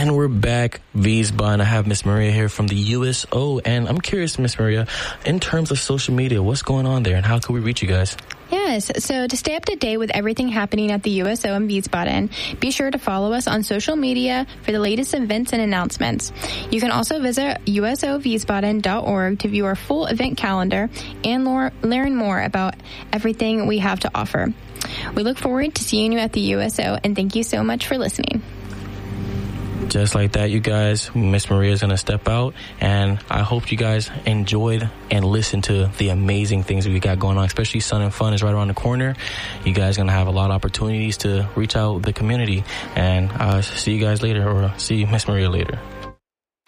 And we're back, Wiesbaden. I have Miss Maria here from the USO, and I'm curious, Miss Maria, in terms of social media, what's going on there, and how can we reach you guys? Yes, so to stay up to date with everything happening at the USO in Wiesbaden, be sure to follow us on social media for the latest events and announcements. You can also visit usowiesbaden.org to view our full event calendar and learn more about everything we have to offer. We look forward to seeing you at the USO, and thank you so much for listening. Just like that, you guys, Miss Maria is going to step out, and I hope you guys enjoyed and listened to the amazing things that we got going on, especially Sun and Fun is right around the corner. You guys are going to have a lot of opportunities to reach out the community, and see you guys later, or see Miss Maria later.